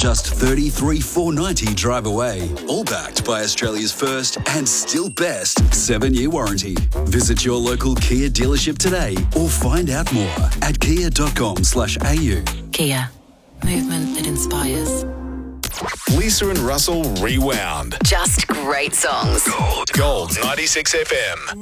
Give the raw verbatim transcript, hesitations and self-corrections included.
just thirty-three thousand four hundred ninety dollars drive away. All backed by Australia's first and still best seven-year warranty. Visit your local Kia dealership today or find out more at kia dot com slash a u. Kia. Movement that inspires. Lisa and Russell Rewound. Just great songs. Gold. Gold ninety-six F M.